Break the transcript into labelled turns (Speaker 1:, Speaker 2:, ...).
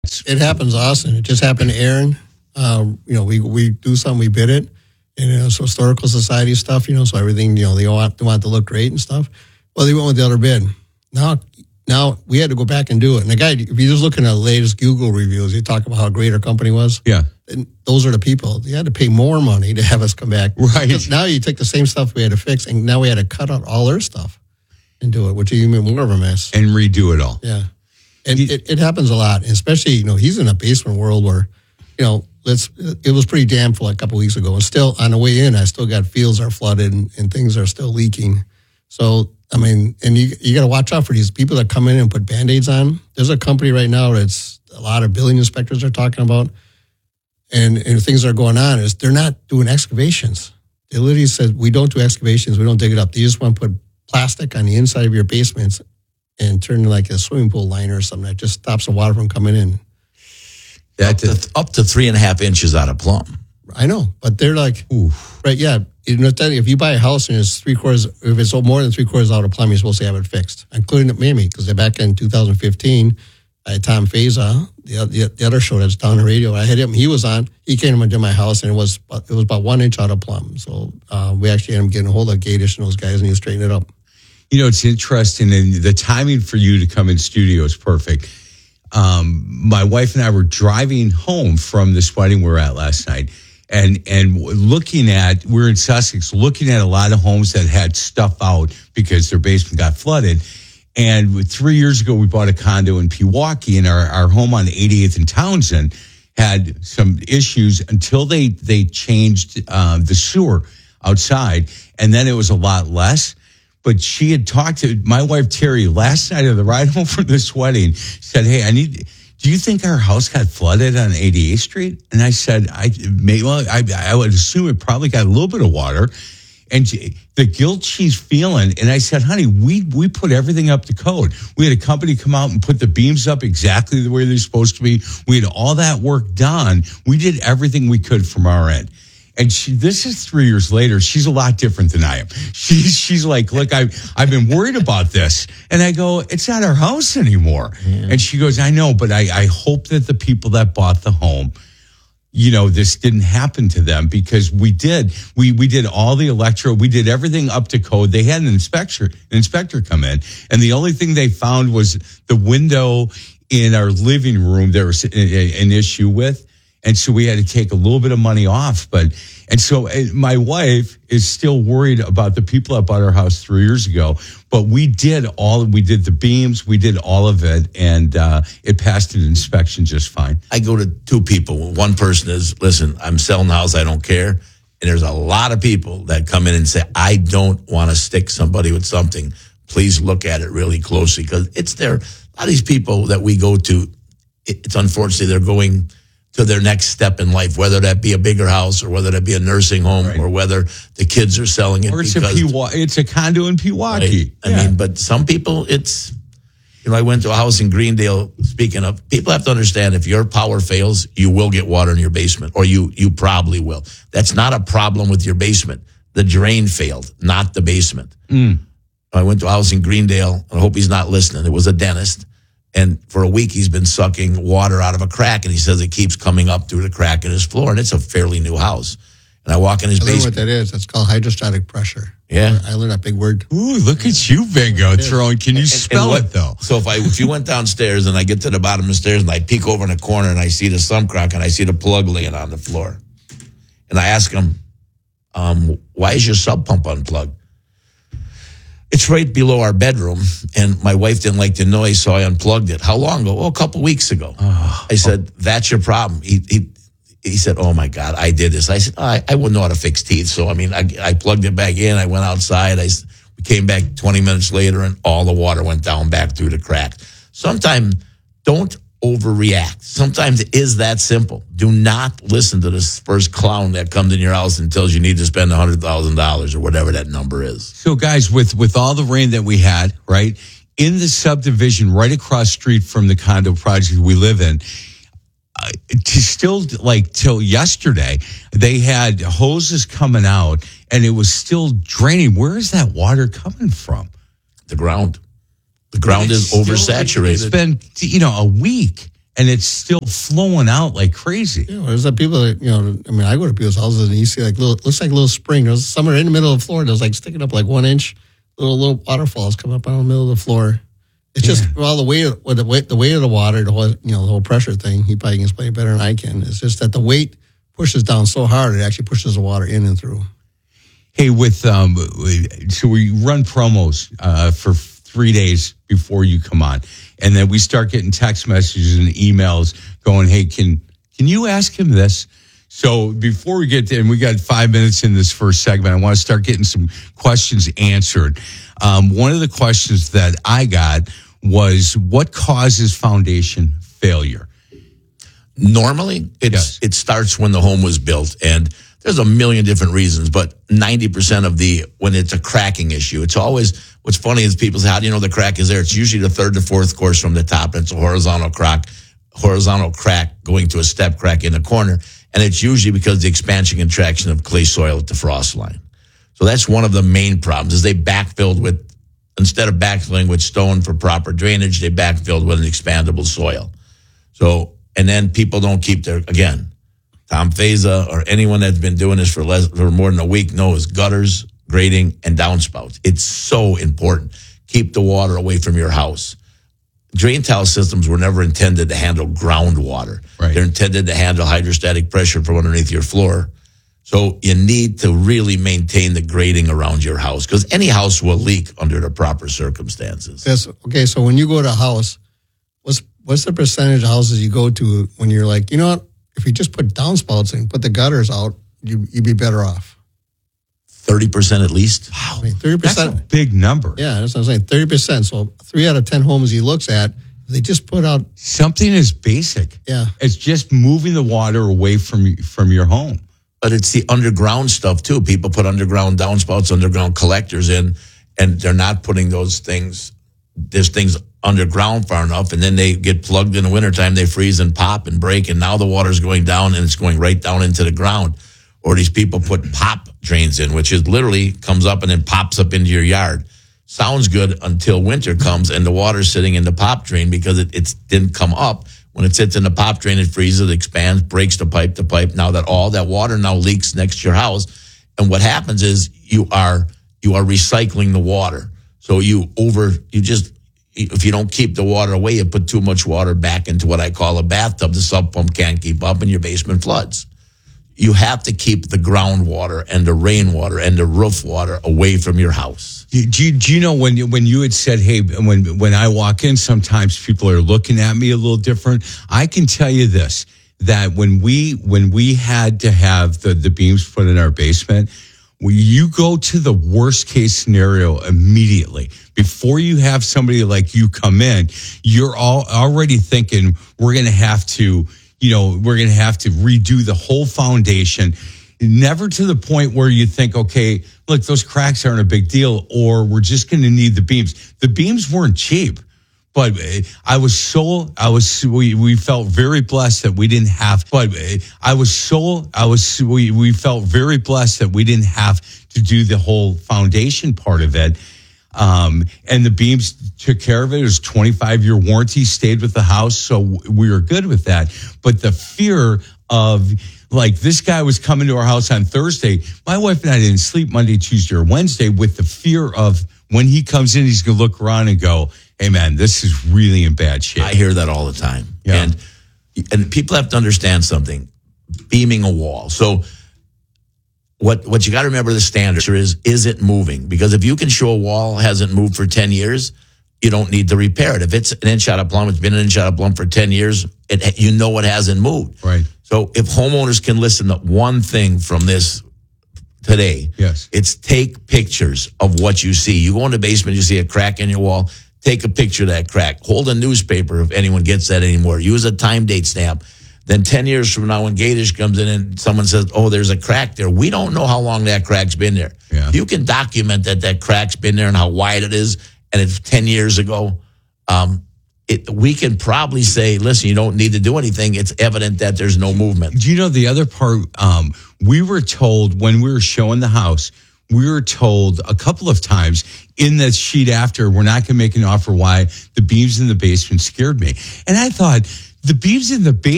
Speaker 1: It happens to us, and it just happened to Aaron. We do something, we bid it, and it's historical society stuff, so everything, they want to look great and stuff. Well, they went with the other bid. Now we had to go back and do it. And the guy, if you're just looking at the latest Google reviews, you talk about how great our company was.
Speaker 2: Yeah.
Speaker 1: And those are the people. They had to pay more money to have us come back.
Speaker 2: Right.
Speaker 1: Because now you take the same stuff we had to fix, and now we had to cut out all their stuff and do it, which is even more of a mess.
Speaker 2: And redo it all.
Speaker 1: Yeah. And it happens a lot, and especially, he's in a basement world where, it was pretty damp for like a couple of weeks ago. And still, on the way in, I still got fields are flooded and things are still leaking. So, and you got to watch out for these people that come in and put Band-Aids on. There's a company right now that's a lot of building inspectors are talking about, and things that are going on is they're not doing excavations. They literally said, we don't do excavations, we don't dig it up. They just want to put plastic on the inside of your basements and turn like a swimming pool liner or something that just stops the water from coming in.
Speaker 3: Up to 3.5 inches out of plumb.
Speaker 1: I know, but they're like, right, yeah. If you buy a house and it's if it's more than 3/4 out of plumb, you're supposed to have it fixed, including Mamie, because back in 2015, I had Tom Feza, the other show that's down the radio. I had him; he was on. He came into my house, and it was about 1 inch out of plumb. So we actually had him getting a hold of Gatish and those guys, and he straightened it up.
Speaker 2: It's interesting, and the timing for you to come in studio is perfect. My wife and I were driving home from this wedding we were at last night, and we're in Sussex, looking at a lot of homes that had stuff out because their basement got flooded. And 3 years ago, we bought a condo in Pewaukee, and our home on 88th and Townsend had some issues until they changed the sewer outside, and then it was a lot less. But she had talked to my wife, Terry, last night of the ride home from this wedding, said, hey, do you think our house got flooded on 88th Street? And I said, I would assume it probably got a little bit of water. And the guilt she's feeling. And I said, honey, we put everything up to code. We had a company come out and put the beams up exactly the way they're supposed to be. We had all that work done. We did everything we could from our end. And this is 3 years later. She's a lot different than I am. She's like, look, I've been worried about this. And I go, it's not our house anymore. Yeah. And she goes, I know, but I hope that the people that bought the home, this didn't happen to them, because we did all the electro. We did everything up to code. They had an inspector come in. And the only thing they found was the window in our living room there was an issue with. And so we had to take a little bit of money off. And so my wife is still worried about the people that bought our house 3 years ago. But we did the beams, we did all of it, and it passed an inspection just fine.
Speaker 3: I go to two people. One person is, listen, I'm selling the house, I don't care. And there's a lot of people that come in and say, I don't want to stick somebody with something. Please look at it really closely, because it's there. A lot of these people that we go to, it's unfortunately they're going to their next step in life, whether that be a bigger house or whether that be a nursing home, right, or whether the kids are selling it.
Speaker 2: Or it's a condo in Pewaukee.
Speaker 3: Right? I mean, but some people, I went to a house in Greendale, speaking of, people have to understand, if your power fails, you will get water in your basement, or you probably will. That's not a problem with your basement. The drain failed, not the basement. I went to a house in Greendale, and I hope he's not listening. It was a dentist. And for a week, he's been sucking water out of a crack, and he says it keeps coming up through the crack in his floor, and it's a fairly new house. And I walk in his basement. I
Speaker 1: know what that is. It's called hydrostatic pressure.
Speaker 3: Yeah.
Speaker 1: I learned that big word.
Speaker 2: Ooh, look at you, Bingo, throwing. Can you spell it, though?
Speaker 3: So if you went downstairs and I get to the bottom of the stairs and I peek over in the corner and I see the sump crack and I see the plug laying on the floor. And I ask him, why is your sub pump unplugged? It's right below our bedroom, and my wife didn't like the noise, so I unplugged it. How long ago? Oh, a couple weeks ago. I said, that's your problem. He said, oh, my God, I did this. I said, I wouldn't know how to fix teeth. So, I plugged it back in. I went outside. We came back 20 minutes later, and all the water went down back through the crack. Sometimes don't overreact. Sometimes it is that simple. Do not listen to this first clown that comes in your house and tells you need to spend $100,000 or whatever that number is.
Speaker 2: So, guys, with all the rain that we had, right, in the subdivision right across street from the condo project we live in, till yesterday, they had hoses coming out, and it was still draining. Where is that water coming from?
Speaker 3: The ground. The ground is oversaturated.
Speaker 2: It's been, a week, and it's still flowing out like crazy.
Speaker 1: Yeah, there's that people that, I go to people's houses and you see looks like a little spring. There's somewhere in the middle of the floor, there's like sticking up like 1 inch, little waterfalls come up out of the middle of the floor. It's just, the weight of the water, the whole pressure thing, he probably can explain it better than I can. It's just that the weight pushes down so hard, it actually pushes the water in and through.
Speaker 2: Hey, so we run promos for 3 days before you come on, and then we start getting text messages and emails going, "Hey, can you ask him this?" So before we get there, and we got 5 minutes in this first segment, I want to start getting some questions answered. One of the questions that I got was, what causes foundation failure?
Speaker 3: Normally, it starts when the home was built, and there's a million different reasons, but 90% of when it's a cracking issue, it's always, what's funny is people say, how do you know the crack is there? It's usually the third to fourth course from the top, and it's a horizontal crack going to a step crack in the corner, and it's usually because of the expansion and contraction of clay soil at the frost line. So that's one of the main problems, is they backfilled instead of backfilling with stone for proper drainage, they backfilled with an expandable soil. So, and then people don't keep Tom Feza or anyone that's been doing this for more than a week knows gutters, grading, and downspouts. It's so important. Keep the water away from your house. Drain tile systems were never intended to handle groundwater.
Speaker 2: Right.
Speaker 3: They're intended to handle hydrostatic pressure from underneath your floor. So you need to really maintain the grading around your house, because any house will leak under the proper circumstances.
Speaker 1: Yes. Okay, so when you go to a house, what's the percentage of houses you go to when you're like, you know what? If you just put downspouts and put the gutters out, you'd be better off.
Speaker 3: 30% at least.
Speaker 2: Wow,
Speaker 1: 30%.
Speaker 2: That's a big number.
Speaker 1: Yeah, that's what I'm saying. 30%. So 3 out of 10 homes he looks at, they just put out
Speaker 2: something as basic.
Speaker 1: Yeah,
Speaker 2: it's just moving the water away from your home.
Speaker 3: But it's the underground stuff too. People put underground downspouts, underground collectors in, and they're not putting those things. There's things underground far enough, and then they get plugged in the wintertime, they freeze and pop and break, and now the water's going down and it's going right down into the ground. Or these people put pop drains in, which is literally comes up and then pops up into your yard. Sounds good until winter comes and the water's sitting in the pop drain because it didn't come up. When it sits in the pop drain, it freezes, it expands, breaks the pipe. Now that all that water now leaks next to your house. And what happens is you are recycling the water. So if you don't keep the water away, you put too much water back into what I call a bathtub. The sub pump can't keep up and your basement floods. You have to keep the groundwater and the rainwater and the roof water away from your house.
Speaker 2: Do you know when you had said, hey, when I walk in, sometimes people are looking at me a little different. I can tell you this, that when we had to have the beams put in our basement, you go to the worst case scenario immediately. Before you have somebody like you come in, you're already thinking we're going to have to redo the whole foundation. Never to the point where you think, okay, look, those cracks aren't a big deal, or we're just going to need the beams. The beams weren't cheap, but we felt very blessed that we didn't have, we felt very blessed that we didn't have to do the whole foundation part of it. And the beams took care of it. It was 25-year warranty, stayed with the house. So we were good with that. But the fear of, like, this guy was coming to our house on Thursday. My wife and I didn't sleep Monday, Tuesday, or Wednesday with the fear of when he comes in, he's going to look around and go, hey, man, this is really in bad shape.
Speaker 3: I hear that all the time.
Speaker 2: Yeah.
Speaker 3: And people have to understand something. Beaming a wall. So what you got to remember, the standard is it moving? Because if you can show a wall hasn't moved for 10 years, you don't need to repair it. If it's an inch out of plumb, it's been an inch out of plumb for 10 years, you know it hasn't moved.
Speaker 2: Right.
Speaker 3: So if homeowners can listen to one thing from this today,
Speaker 2: yes,
Speaker 3: it's take pictures of what you see. You go in the basement, you see a crack in your wall, take a picture of that crack. Hold a newspaper if anyone gets that anymore. Use a time date stamp. Then 10 years from now, when Gatish comes in and someone says, oh, there's a crack there, we don't know how long that crack's been there.
Speaker 2: Yeah.
Speaker 3: You can document that crack's been there and how wide it is, and it's 10 years ago. We can probably say, listen, you don't need to do anything. It's evident that there's no movement.
Speaker 2: Do you know the other part? We were told when we were showing the house, we were told a couple of times in that sheet after, we're not going to make an offer why the beams in the basement scared me. And I thought, the beams in the